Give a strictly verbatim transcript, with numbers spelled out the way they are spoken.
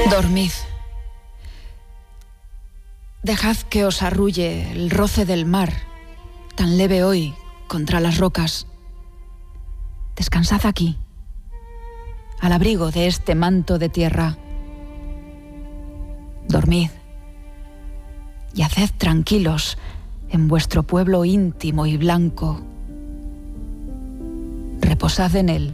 Dormid. Dejad que os arrulle el roce del mar, tan leve hoy contra las rocas. Descansad aquí, al abrigo de este manto de tierra. Dormid y haced tranquilos en vuestro pueblo íntimo y blanco. Reposad en él